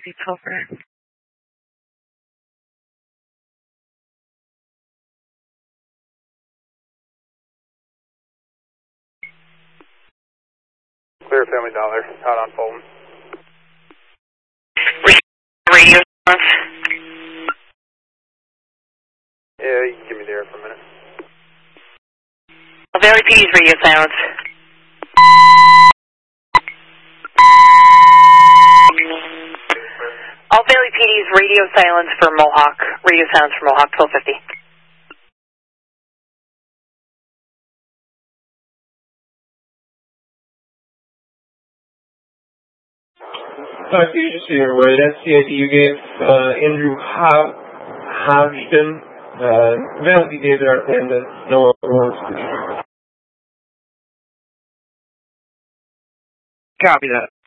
Over. Clear Family Dollar, out on Fulton. Radio silence. Yeah, you can give me the air for a minute. Valley PD's radio silence. All Valley PD's radio silence for Mohawk. Radio silence for Mohawk 1250. Fusion Senior Word, SCID, you gave Andrew Hodgson, Valley David Artland, no one. Copy that.